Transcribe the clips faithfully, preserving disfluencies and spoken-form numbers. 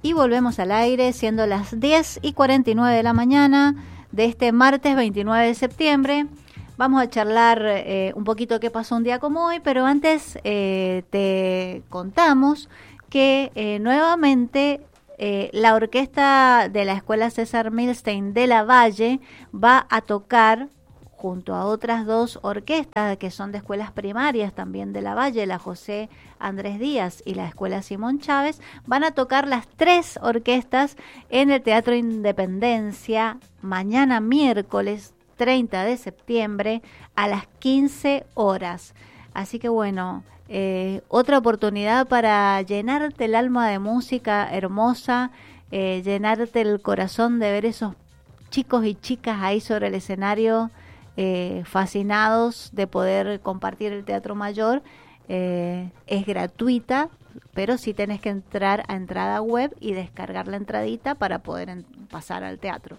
y volvemos al aire siendo las diez y cuarenta y nueve de la mañana de este martes veintinueve de septiembre. Vamos a charlar eh, un poquito qué pasó un día como hoy, pero antes eh, te contamos que eh, nuevamente eh, la orquesta de la Escuela César Milstein de la Valle va a tocar junto a otras dos orquestas que son de escuelas primarias también de la Valle, la José Andrés Díaz y la Escuela Simón Chávez, van a tocar las tres orquestas en el Teatro Independencia mañana miércoles treinta de septiembre a las quince horas. Así que bueno, eh, otra oportunidad para llenarte el alma de música hermosa, eh, llenarte el corazón de ver esos chicos y chicas ahí sobre el escenario, Eh, fascinados de poder compartir el Teatro Mayor. Eh, es gratuita, pero sí tenés que entrar a entrada web y descargar la entradita para poder en, pasar al teatro.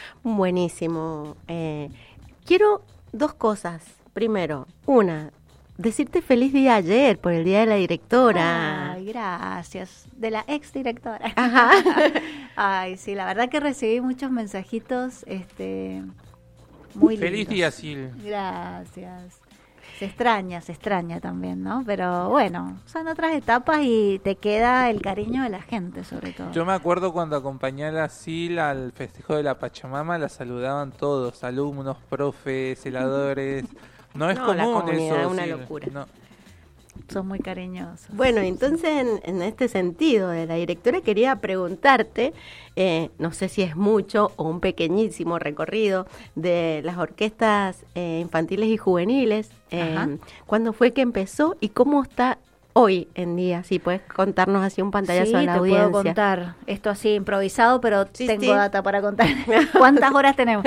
Buenísimo. Eh, quiero dos cosas. Primero, una, decirte feliz día ayer por el Día de la Directora. Ay, gracias. De la ex directora. Ajá. Ay, sí, la verdad que recibí muchos mensajitos, este... muy lindos. Feliz día, Sil. Gracias. Se extraña, se extraña también, ¿no? Pero bueno, son otras etapas y te queda el cariño de la gente, sobre todo. Yo me acuerdo cuando acompañé a la Sil al festejo de la Pachamama, la saludaban todos, alumnos, profes, celadores. No es No, común la comunidad eso. es una Sil. locura. No. Son muy cariñosos. Bueno, entonces en, en este sentido de la directora quería preguntarte, eh, no sé si es mucho o un pequeñísimo recorrido de las orquestas eh, infantiles y juveniles, eh, ¿cuándo fue que empezó y cómo está hoy en día? Si puedes contarnos así un pantallazo sí, a la te audiencia. puedo contar. Esto así improvisado, pero Sí, tengo sí. data para contar. ¿Cuántas horas tenemos?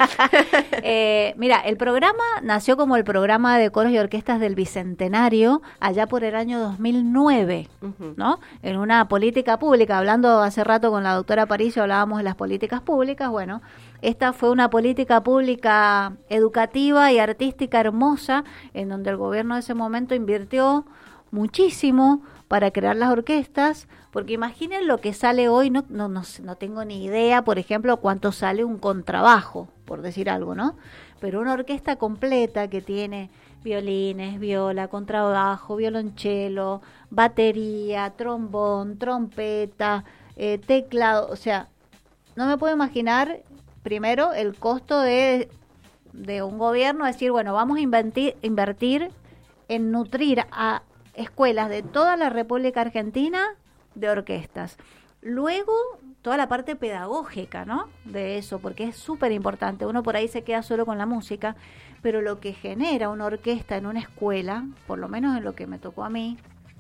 eh, mira, el programa nació como el programa de coros y orquestas del Bicentenario allá por el año dos mil nueve, Ujú. ¿no? En una política pública, hablando hace rato con la doctora Paricio, hablábamos de las políticas públicas. Bueno, esta fue una política pública educativa y artística hermosa, en donde el gobierno de ese momento invirtió muchísimo para crear las orquestas, porque imaginen lo que sale hoy, no, no, no, no tengo ni idea, por ejemplo, cuánto sale un contrabajo, por decir algo, ¿no? Pero una orquesta completa que tiene violines, viola, contrabajo, violonchelo, batería, trombón, trompeta, eh, teclado, o sea, no me puedo imaginar, primero, el costo de, de un gobierno, decir, bueno, vamos a invertir, invertir en nutrir a escuelas de toda la República Argentina de orquestas. Luego, toda la parte pedagógica, ¿no? De eso, porque es súper importante. Uno por ahí se queda solo con la música, pero lo que genera una orquesta en una escuela, por lo menos en lo que me tocó a mí,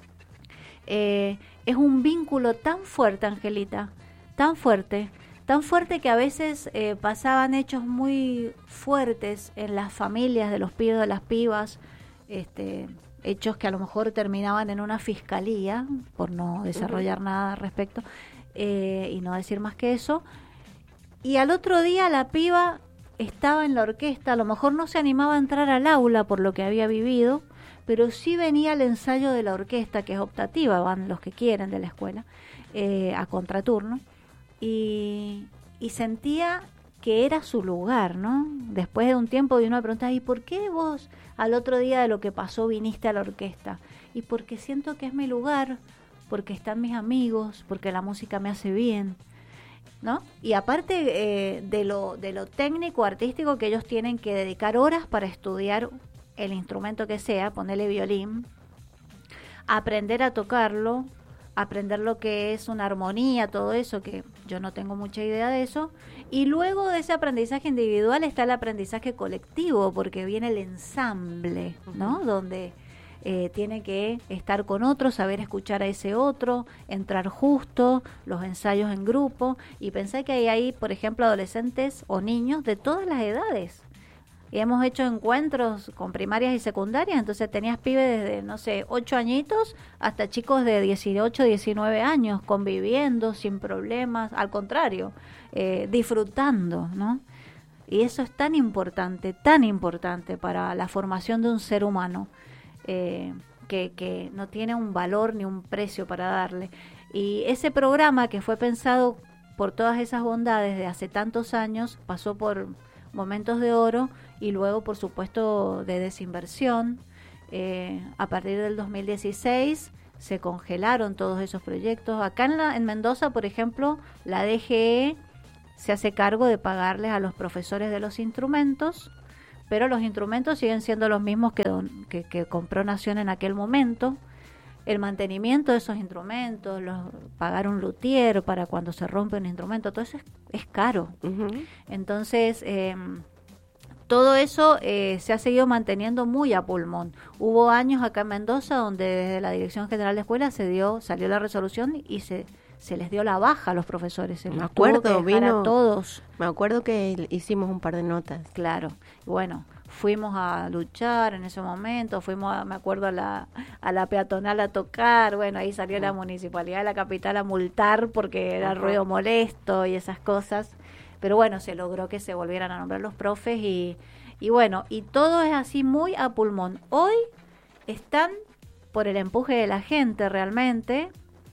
eh, es un vínculo tan fuerte, Angelita, tan fuerte, tan fuerte que a veces eh, pasaban hechos muy fuertes en las familias de los pibes, de las pibas, este... hechos que a lo mejor terminaban en una fiscalía, por no desarrollar uh-huh. nada al respecto, eh, y no decir más que eso. Y al otro día la piba estaba en la orquesta, a lo mejor no se animaba a entrar al aula por lo que había vivido, pero sí venía al ensayo de la orquesta, que es optativa, van los que quieren de la escuela, eh, a contraturno, y, y sentía que era su lugar, ¿no? Después de un tiempo y uno me preguntaba, ¿y por qué vos al otro día de lo que pasó viniste a la orquesta? Y porque siento que es mi lugar, porque están mis amigos, porque la música me hace bien, ¿no? Y aparte eh, de lo de lo técnico, artístico, que ellos tienen que dedicar horas para estudiar el instrumento que sea, ponerle violín, aprender a tocarlo, aprender lo que es una armonía, todo eso, que yo no tengo mucha idea de eso. Y luego de ese aprendizaje individual está el aprendizaje colectivo, porque viene el ensamble, ¿no? Uh-huh. Donde eh, tiene que estar con otros, saber escuchar a ese otro, entrar justo, los ensayos en grupo. Y pensé que hay ahí, por ejemplo, adolescentes o niños de todas las edades. Y hemos hecho encuentros con primarias y secundarias, entonces tenías pibes desde, no sé, ocho añitos hasta chicos de dieciocho, diecinueve años, conviviendo sin problemas, al contrario, eh, disfrutando, ¿no? Y eso es tan importante, tan importante para la formación de un ser humano, eh, que, que no tiene un valor ni un precio para darle. Y ese programa que fue pensado por todas esas bondades de hace tantos años, pasó por momentos de oro y luego, por supuesto, de desinversión. Eh, a partir del dos mil dieciséis se congelaron todos esos proyectos. Acá en, la, en Mendoza, por ejemplo, la D G E se hace cargo de pagarles a los profesores de los instrumentos, pero los instrumentos siguen siendo los mismos que, don, que, que compró Nación en aquel momento. El mantenimiento de esos instrumentos, los, pagar un luthier para cuando se rompe un instrumento, todo eso es, es caro. Uh-huh. Entonces, eh, todo eso eh, se ha seguido manteniendo muy a pulmón. Hubo años acá en Mendoza donde desde la Dirección General de Escuelas se dio, salió la resolución y se se les dio la baja a los profesores. Se me les acuerdo, tuvo que dejar vino, a todos. Me acuerdo que hicimos un par de notas. Claro, bueno, fuimos a luchar en ese momento, fuimos, a, me acuerdo, a la, a la peatonal a tocar, bueno, ahí salió uh-huh. la municipalidad de la capital a multar porque era uh-huh. ruido molesto y esas cosas, pero bueno, se logró que se volvieran a nombrar los profes y, y bueno, y todo es así muy a pulmón. Hoy están por el empuje de la gente realmente.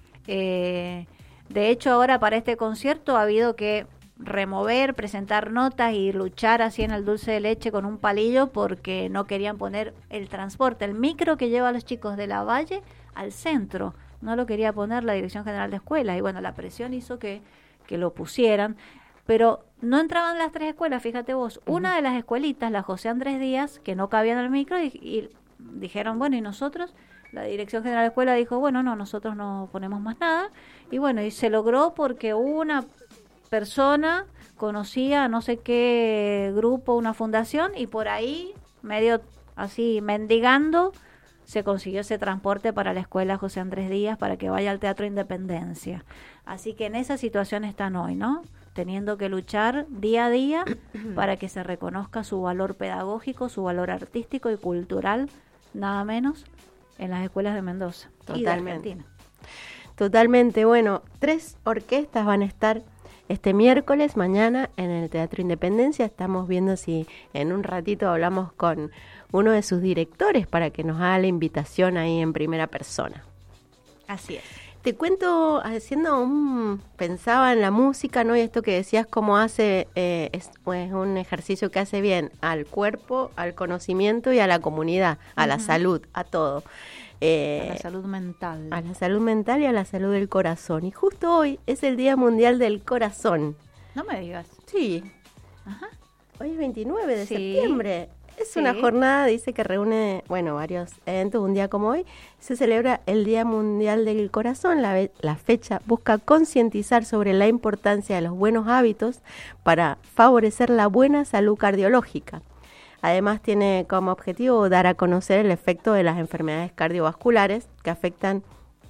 eh, de hecho ahora para este concierto ha habido que remover, presentar notas y luchar así en el dulce de leche con un palillo porque no querían poner el transporte, el micro que lleva a los chicos de la Valle al centro, no lo quería poner la Dirección General de Escuelas y bueno, la presión hizo que, que lo pusieran, pero no entraban las tres escuelas, fíjate vos, uh-huh. una de las escuelitas, la José Andrés Díaz, que no cabían en el micro y, y dijeron, bueno, ¿y nosotros? La Dirección General de Escuela dijo, bueno, no, nosotros no ponemos más nada. Y bueno, y se logró porque una persona conocía no sé qué grupo, una fundación, y por ahí, medio así mendigando, se consiguió ese transporte para la escuela José Andrés Díaz para que vaya al Teatro Independencia. Así que en esa situación están hoy, ¿no? Teniendo que luchar día a día para que se reconozca su valor pedagógico, su valor artístico y cultural, nada menos, en las escuelas de Mendoza. Totalmente. Y de Argentina. Totalmente. Bueno, tres orquestas van a estar este miércoles, mañana, en el Teatro Independencia. Estamos viendo si en un ratito hablamos con uno de sus directores para que nos haga la invitación ahí en primera persona. Así es. Te cuento, haciendo un... Pensaba en la música, ¿no? Y esto que decías, cómo hace... Eh, es, es un ejercicio que hace bien al cuerpo, al conocimiento y a la comunidad, a uh-huh. la salud, a todo. Eh, a la salud mental. A la salud mental y a la salud del corazón. Y justo hoy es el Día Mundial del Corazón. No me digas. Sí. Ajá. Hoy es veintinueve de sí. septiembre. Es sí. una jornada, dice, que reúne, bueno, varios eventos. Un día como hoy se celebra el Día Mundial del Corazón. La, la fecha busca concientizar sobre la importancia de los buenos hábitos para favorecer la buena salud cardiológica. Además tiene como objetivo dar a conocer el efecto de las enfermedades cardiovasculares que afectan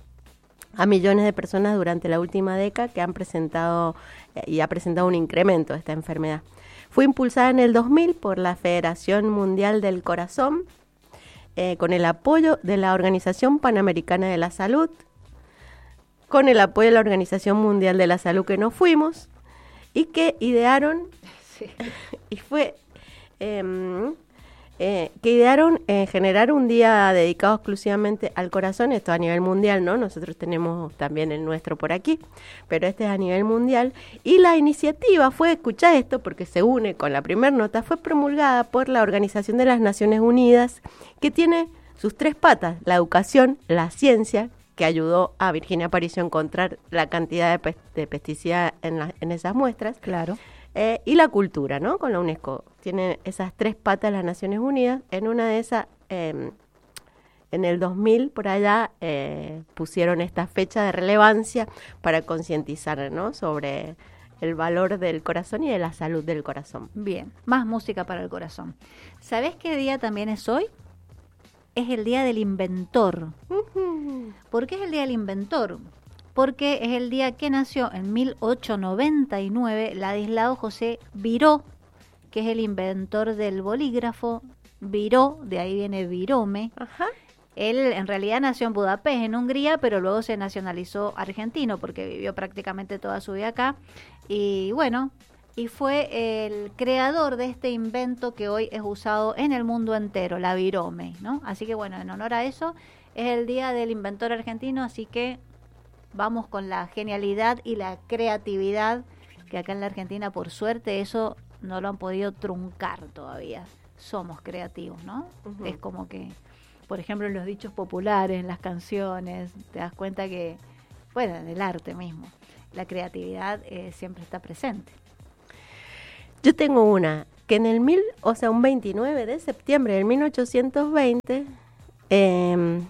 a millones de personas durante la última década que han presentado eh, y ha presentado un incremento de esta enfermedad. Fue impulsada en el dos mil por la Federación Mundial del Corazón eh, con el apoyo de la Organización Panamericana de la Salud, con el apoyo de la Organización Mundial de la Salud que no fuimos y que idearon sí. y fue eh, eh, que idearon eh, generar un día dedicado exclusivamente al corazón, esto a nivel mundial, ¿no? Nosotros tenemos también el nuestro por aquí, pero este es a nivel mundial, y la iniciativa fue, escuchá esto porque se une con la primera nota, fue promulgada por la Organización de las Naciones Unidas, que tiene sus tres patas, la educación, la ciencia, que ayudó a Virginia Aparicio a encontrar la cantidad de, pe- de pesticidas en, la, en esas muestras. Claro. Eh, y la cultura, ¿no? Con la UNESCO. Tiene esas tres patas las Naciones Unidas. En una de esas, eh, en el dos mil, por allá, eh, pusieron esta fecha de relevancia para concientizar, ¿no? Sobre el valor del corazón y de la salud del corazón. Bien, más música para el corazón. ¿Sabés qué día también es hoy? Es el Día del Inventor. Uh-huh. ¿Por qué es el Día del Inventor? Porque es el día que nació en mil ochocientos noventa y nueve Ladislao José Viró, que es el inventor del bolígrafo. Viró, de ahí viene virome. Ajá. Él en realidad nació en Budapest, en Hungría, pero luego se nacionalizó argentino porque vivió prácticamente toda su vida acá. Y bueno, y fue el creador de este invento que hoy es usado en el mundo entero, la virome, ¿no? Así que bueno, en honor a eso es el Día del Inventor Argentino, así que vamos con la genialidad y la creatividad, que acá en la Argentina, por suerte, eso no lo han podido truncar todavía. Somos creativos, ¿no? Uh-huh. Es como que, por ejemplo, en los dichos populares, en las canciones, te das cuenta que, bueno, en el arte mismo, la creatividad eh, siempre está presente. Yo tengo una, que en el mil, o sea, un veintinueve de septiembre del mil ochocientos veinte, eh,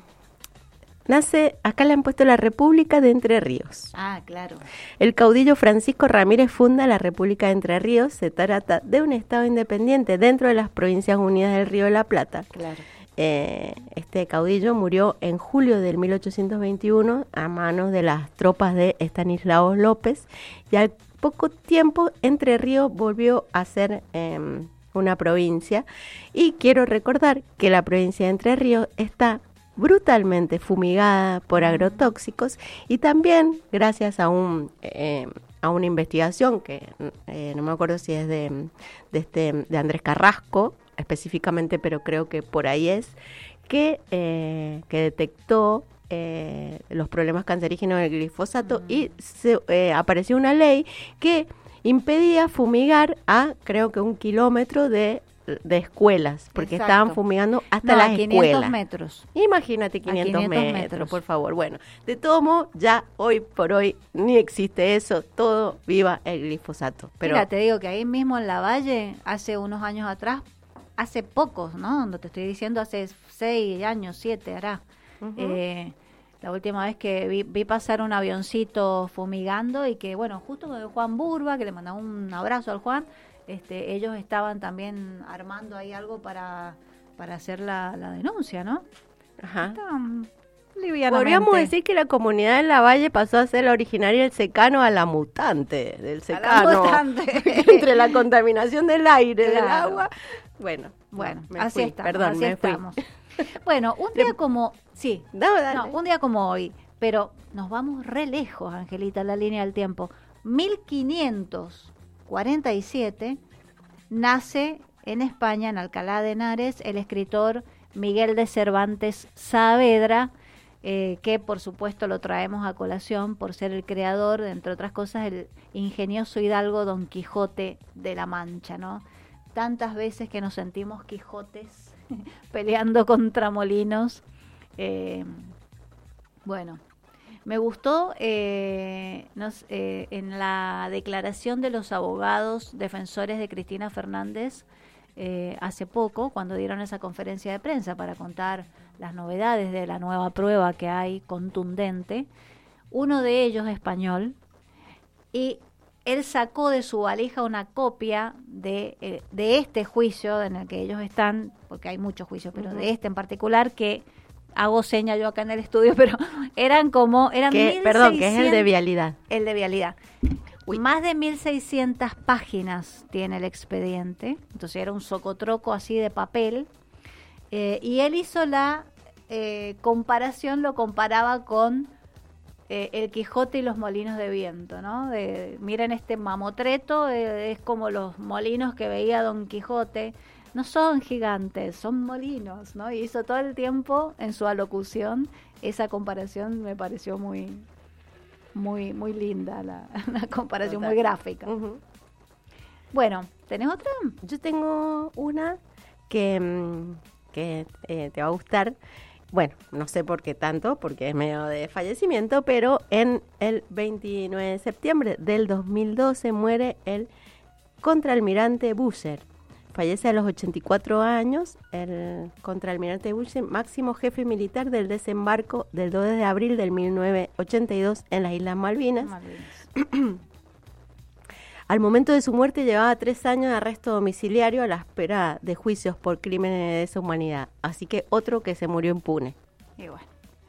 nace, acá le han puesto la República de Entre Ríos. Ah, claro. El caudillo Francisco Ramírez funda la República de Entre Ríos. Se trata de un estado independiente dentro de las Provincias Unidas del Río de la Plata. Claro. Eh, este caudillo murió en julio del mil ochocientos veintiuno a manos de las tropas de Estanislao López, y al poco tiempo Entre Ríos volvió a ser eh, una provincia, y quiero recordar que la provincia de Entre Ríos está brutalmente fumigada por agrotóxicos, y también gracias a un eh, a una investigación que eh, no me acuerdo si es de, de este de Andrés Carrasco específicamente, pero creo que por ahí es, que eh, que detectó eh, los problemas cancerígenos del glifosato, mm. y se, eh, apareció una ley que impedía fumigar a, creo que un kilómetro de de escuelas, porque Exacto. estaban fumigando hasta no, las a quinientos escuelas. metros. Imagínate quinientos, quinientos metros, metros, por favor. Bueno, de todo modo, ya hoy por hoy ni existe eso, todo viva el glifosato. Pero Mira, te digo que ahí mismo en la Valle, hace unos años atrás, hace pocos, ¿no? No te estoy diciendo, hace seis años, siete hará. Uh-huh. Eh, la última vez que vi, vi pasar un avioncito fumigando, y que, bueno, justo con el Juan Burba, que le mandaba un abrazo al Juan, Este, ellos estaban también armando ahí algo para, para hacer la, la denuncia, ¿no? Ajá. Estaban livianamente. Podríamos decir que la comunidad de la Valle pasó a ser la originaria del secano a la mutante, del secano. A la mutante. Entre la contaminación del aire, claro. del agua. Bueno, bueno, me así fui, estamos. Perdón, así me estamos. fui. Bueno, un día como, sí, no, dale. no, un día como hoy, pero nos vamos re lejos, Angelita, la línea del tiempo. mil quinientos cuarenta y siete nace en España, en Alcalá de Henares, el escritor Miguel de Cervantes Saavedra, eh, que por supuesto lo traemos a colación por ser el creador, entre otras cosas, el ingenioso hidalgo Don Quijote de la Mancha, ¿no? Tantas veces que nos sentimos Quijotes peleando contra molinos. Eh, bueno, me gustó eh, nos, eh, en la declaración de los abogados defensores de Cristina Fernández eh, hace poco, cuando dieron esa conferencia de prensa para contar las novedades de la nueva prueba que hay contundente. Uno de ellos español, y él sacó de su valija una copia de, eh, de este juicio en el que ellos están, porque hay muchos juicios, pero uh-huh. de este en particular, que hago seña yo acá en el estudio, pero eran como, eran ¿Qué? mil seiscientos, Perdón, que es el de vialidad. El de vialidad. Uy. Más de mil seiscientas páginas tiene el expediente, entonces era un socotroco así de papel, eh, y él hizo la eh, comparación, lo comparaba con eh, el Quijote y los molinos de viento, ¿no? De, miren este mamotreto, eh, es como los molinos que veía Don Quijote. No son gigantes, son molinos, ¿no? Y hizo todo el tiempo en su alocución esa comparación. Me pareció muy, muy, muy linda la, la comparación, Total. Muy gráfica. Uh-huh. Bueno, ¿tenés otra? Yo tengo una que, que eh, te va a gustar. Bueno, no sé por qué tanto, porque es medio de fallecimiento, pero en el veintinueve de septiembre del dos mil doce muere el contraalmirante Busser. Fallece a los ochenta y cuatro años el contraalmirante Busser, máximo jefe militar del desembarco del dos de abril del mil novecientos ochenta y dos en las Islas Malvinas. Malvinas. Al momento de su muerte llevaba tres años de arresto domiciliario a la espera de juicios por crímenes de deshumanidad. Así que otro que se murió impune. Y bueno.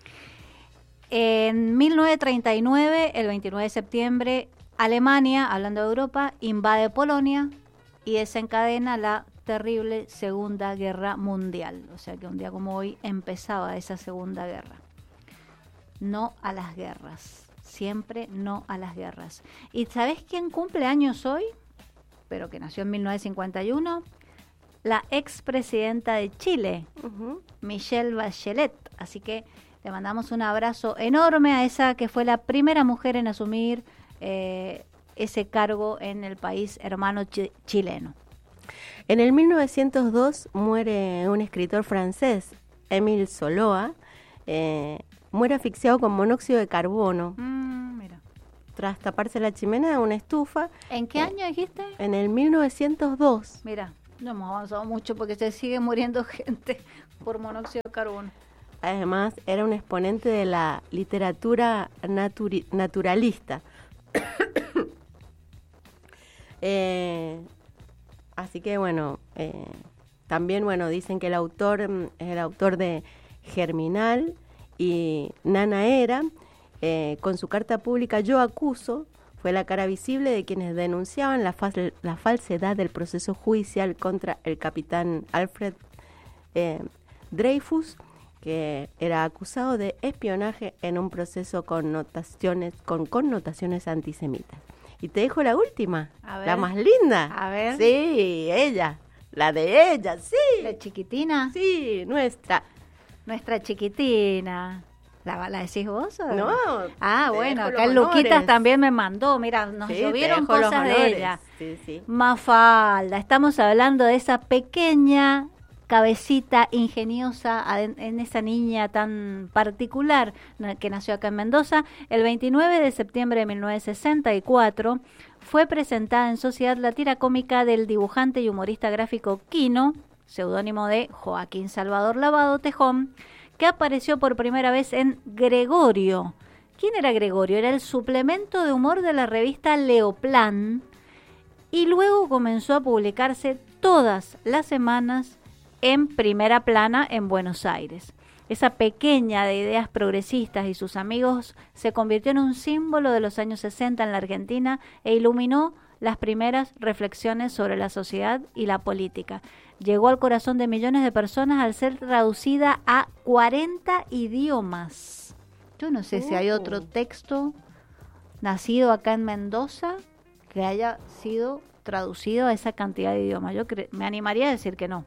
En mil novecientos treinta y nueve, el veintinueve de septiembre, Alemania, hablando de Europa, invade Polonia y desencadena la terrible Segunda Guerra Mundial. O sea que un día como hoy empezaba esa Segunda Guerra. No a las guerras. Siempre no a las guerras. ¿Y sabés quién cumple años hoy? Pero que nació en mil novecientos cincuenta y uno. La expresidenta de Chile, uh-huh. Michelle Bachelet. Así que Le mandamos un abrazo enorme a esa que fue la primera mujer en asumir eh, ese cargo en el país hermano chi- chileno. En el mil novecientos dos muere un escritor francés, Émile Zola, eh, muere asfixiado con monóxido de carbono. Mm, mira. Tras taparse la chimenea de una estufa. ¿En qué eh, año dijiste? En el mil novecientos dos. Mira, no hemos avanzado mucho porque se sigue muriendo gente por monóxido de carbono. Además, era un exponente de la literatura naturi- naturalista. eh, así que, bueno, eh, también, bueno, dicen que el autor mm, es el autor de Germinal y Nana Era. Eh, con su carta pública Yo acuso, fue la cara visible de quienes denunciaban la, fal- la falsedad del proceso judicial contra el capitán Alfred eh, Dreyfus, que era acusado de espionaje en un proceso con notaciones, con connotaciones antisemitas. Y te dejo la última, A ver. la más linda. A ver. Sí, ella, la de ella, sí. La chiquitina, Sí, nuestra. nuestra chiquitina. ¿La, la decís vos? o? No. Ah, te bueno, dejo acá los el Luquitas honores. también me mandó. Mira, nos Sí, te llovieron dejo los cosas de honores. ella. Sí, sí. Mafalda, estamos hablando de esa pequeña cabecita ingeniosa aden- en esa niña tan particular na- que nació acá en Mendoza. El veintinueve de septiembre de mil novecientos sesenta y cuatro fue presentada en Sociedad la tira cómica del dibujante y humorista gráfico Quino, seudónimo de Joaquín Salvador Lavado Tejón, que apareció por primera vez en Gregorio. ¿Quién era Gregorio? Era el suplemento de humor de la revista Leoplan, y luego comenzó a publicarse todas las semanas en Primera Plana en Buenos Aires. Esa pequeña de ideas progresistas y sus amigos se convirtió en un símbolo de los años sesenta en la Argentina e iluminó las primeras reflexiones sobre la sociedad y la política. Llegó al corazón de millones de personas al ser traducida a cuarenta idiomas. Yo no sé si hay Oh. otro texto nacido acá en Mendoza que haya sido traducido a esa cantidad de idiomas. Yo cre- me animaría a decir que no.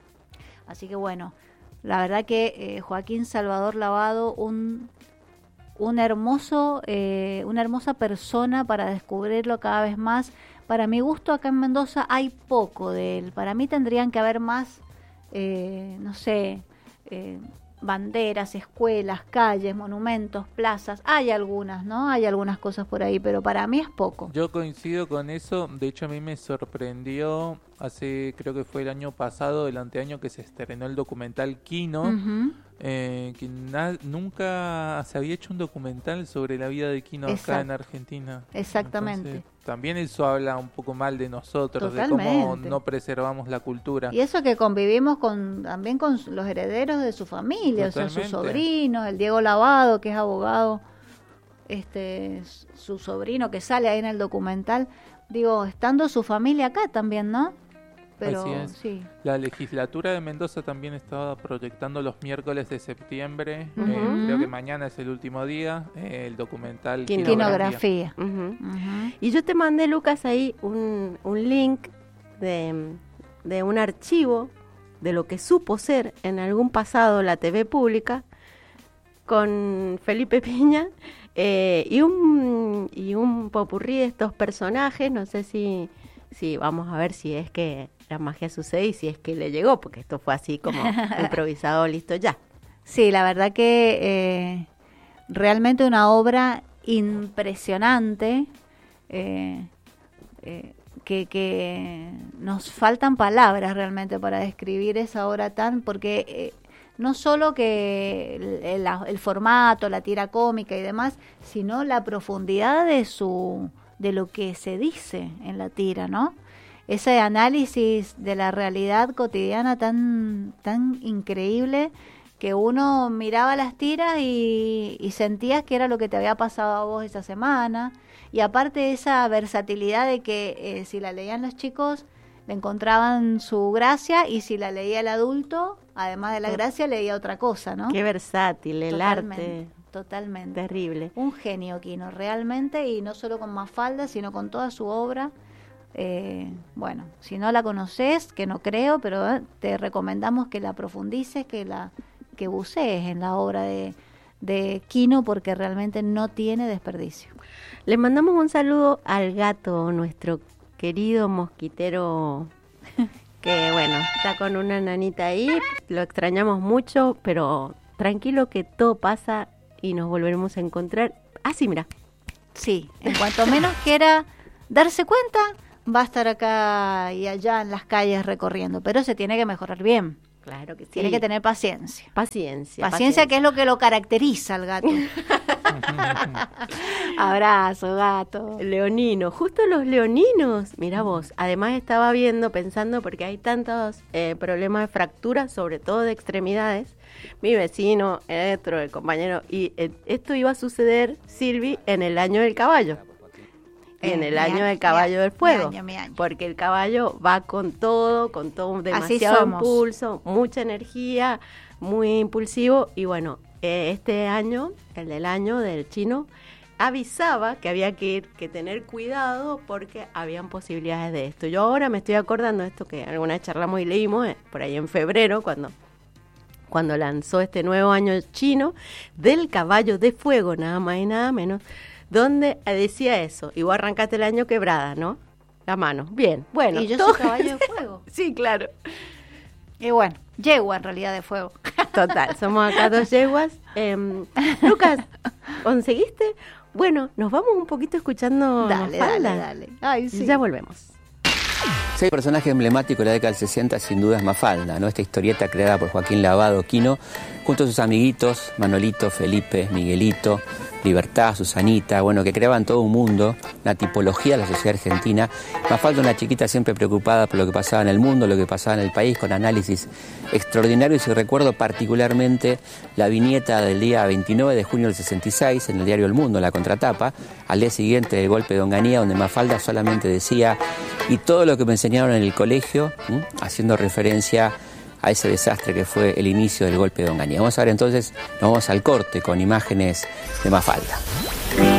Así que bueno, la verdad que eh, Joaquín Salvador Lavado, un, un hermoso, eh, una hermosa persona para descubrirlo cada vez más. Para mi gusto, acá en Mendoza hay poco de él. Para mí tendrían que haber más, eh, no sé, eh, banderas, escuelas, calles, monumentos, plazas. Hay algunas, ¿no? Hay algunas cosas por ahí, pero para mí es poco. Yo coincido con eso. De hecho, a mí me sorprendió hace, creo que fue el año pasado, el anteaño, que se estrenó el documental Quino. Ujú. eh, que na- nunca se había hecho un documental sobre la vida de Quino acá Exacto. en Argentina. Exactamente. Entonces, también eso habla un poco mal de nosotros, de cómo Totalmente. no preservamos la cultura. Y eso que convivimos con también con su- los herederos de su familia, o sea, sus Totalmente. sobrinos, el Diego Lavado, que es abogado, este s- su sobrino que sale ahí en el documental, digo, estando su familia acá también, ¿no? Pero Así es. sí. La legislatura de Mendoza también estaba proyectando los miércoles de septiembre, Ujú. eh, creo que mañana es el último día, eh, el documental Quinografía. Quinografía. Ujú. Ujú. Y yo te mandé, Lucas, ahí un, un link de, de un archivo de lo que supo ser en algún pasado la T V pública con Felipe Piña eh, y un y un popurrí de estos personajes. No sé si, si vamos a ver si es que la magia sucede y si es que le llegó, porque esto fue así como improvisado, listo ya. Sí, la verdad que eh, realmente una obra impresionante, eh, eh, que, que nos faltan palabras realmente para describir esa obra tan, porque eh, no solo que el, el- la- el formato, la tira cómica y demás, sino la profundidad de su de lo que se dice en la tira, ¿no? Ese análisis de la realidad cotidiana tan tan increíble, que uno miraba las tiras y, y sentías que era lo que te había pasado a vos esa semana. Y aparte esa versatilidad de que eh, si la leían los chicos le encontraban su gracia, y si la leía el adulto, además de la gracia, leía otra cosa, ¿no? Qué versátil, el Totalmente, arte, totalmente. terrible. Un genio Quino, realmente, y no solo con Mafalda, sino con toda su obra. Eh, bueno, si no la conoces, que no creo, pero eh, te recomendamos que la profundices, que la que bucees en la obra de, de Quino porque realmente no tiene desperdicio. Le mandamos un saludo al gato, nuestro querido mosquitero, que bueno, está con una nanita ahí, lo extrañamos mucho, pero tranquilo que todo pasa y nos volveremos a encontrar. Ah, sí, mira. Sí, en cuanto menos quiera darse cuenta, va a estar acá y allá en las calles recorriendo, pero se tiene que mejorar bien. Claro que sí. Tiene que tener paciencia. Paciencia. Paciencia, paciencia. que es lo que lo caracteriza al gato. Abrazo, gato. Leonino, justo los leoninos, mira vos, además estaba viendo, pensando, porque hay tantos eh, problemas de fracturas, sobre todo de extremidades. Mi vecino, el otro, el compañero, y eh, esto iba a suceder, Silvi, en el año del caballo. En el año del caballo del fuego, mi año, mi año. Porque el caballo va con todo, con todo demasiado impulso, mucha energía, muy impulsivo, y bueno, eh, este año, el del año del chino, avisaba que había que ir, que tener cuidado porque habían posibilidades de esto. Yo ahora me estoy acordando de esto que alguna vez charlamos y leímos, eh, por ahí en febrero, cuando, cuando lanzó este nuevo año chino, del caballo de fuego, nada más y nada menos, donde decía eso, y vos arrancaste el año quebrada, ¿no? La mano. Bien, bueno. Y yo todo... soy caballo de fuego. Sí, claro. Y bueno, yegua en realidad de fuego. Total, somos acá dos yeguas. Eh, Lucas, ¿conseguiste? Bueno, nos vamos un poquito escuchando Dale, Mafalda. dale, dale. Ay, sí. Ya volvemos. Sí, el personaje emblemático de la década del sesenta sin duda es Mafalda, ¿no? Esta historieta creada por Joaquín Lavado Quino, junto a sus amiguitos, Manolito, Felipe, Miguelito, Libertad, Susanita, bueno, que creaban todo un mundo, una tipología de la sociedad argentina. Mafalda, una chiquita siempre preocupada por lo que pasaba en el mundo, lo que pasaba en el país, con análisis extraordinarios, y recuerdo particularmente la viñeta del día veintinueve de junio del sesenta y seis en el diario El Mundo, la contratapa, al día siguiente del golpe de Onganía, donde Mafalda solamente decía: y todo lo que me enseñaron en el colegio, ¿m? haciendo referencia a ese desastre que fue el inicio del golpe de Onganía. Vamos a ver entonces, nos vamos al corte con imágenes de Mafalda.